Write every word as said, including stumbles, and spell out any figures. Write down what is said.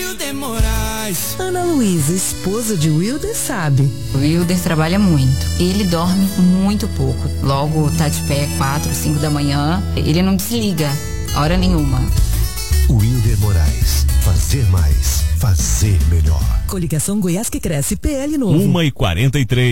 Wilder Moraes. Ana Luísa, esposa de Wilder, sabe. O Wilder trabalha muito. Ele dorme muito pouco. Logo tá de pé quatro, cinco da manhã. Ele não desliga hora nenhuma. Wilder Moraes. Fazer mais. Fazer melhor. Coligação Goiás que Cresce, P L novo. uma e quarenta e três.